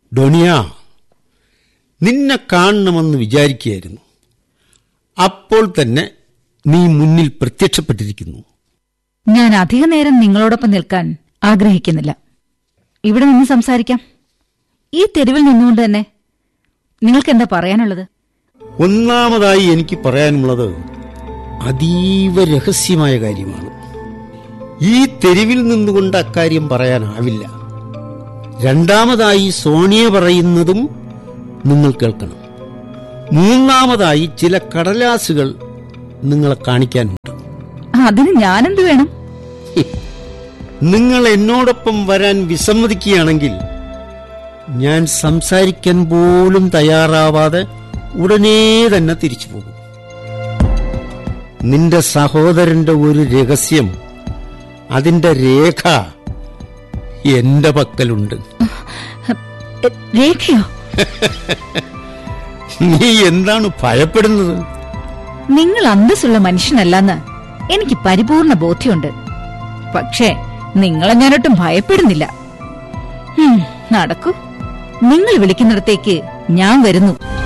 ഡോണിയ, നിന്നെ കാണണമെന്ന് വിചാരിക്കുകയായിരുന്നു. അപ്പോൾ തന്നെ നീ മുന്നിൽ പ്രത്യക്ഷപ്പെട്ടിരിക്കുന്നു. ഞാൻ അധിക നേരം നിങ്ങളോടൊപ്പം നിൽക്കാൻ ആഗ്രഹിക്കുന്നില്ല. ഇവിടെ നിന്ന് സംസാരിക്കാം. ഈ തെരുവിൽ നിന്നുകൊണ്ട് തന്നെ നിങ്ങൾക്ക് എന്താ പറയാനുള്ളത്? ഒന്നാമതായി എനിക്ക് പറയാനുള്ളത് അതീവ രഹസ്യമായ കാര്യമാണ്. ഈ തെരുവിൽ നിന്നുകൊണ്ട് അക്കാര്യം പറയാനാവില്ല. രണ്ടാമതായി സോണിയ പറയുന്നതും നിങ്ങൾ കേൾക്കണം. മൂന്നാമതായി ചില കടലാസുകൾ നിങ്ങളെ കാണിക്കാനുണ്ട്. അതിന് ഞാനെന്ത് വേണം? നിങ്ങൾ എന്നോടൊപ്പം വരാൻ വിസമ്മതിക്കുകയാണെങ്കിൽ ഞാൻ സംസാരിക്കാൻ പോലും തയ്യാറാവാതെ ഉടനെ തന്നെ തിരിച്ചു പോകും. നിന്റെ സഹോദരന്റെ ഒരു രഹസ്യം, അതിന്റെ രേഖ എന്റെ പക്കലുണ്ട്. രേഖയോ? നീ എന്താണ് ഭയപ്പെടുന്നത്? നിങ്ങൾ അന്തസ്സുള്ള മനുഷ്യനല്ലെന്ന് എനിക്ക് പരിപൂർണ ബോധ്യമുണ്ട്. പക്ഷേ നിങ്ങളെ ഞാനൊട്ടും ഭയപ്പെടുന്നില്ല. നടക്കൂ, നിങ്ങൾ വിളിക്കുന്നിടത്തേക്ക് ഞാൻ വരുന്നു.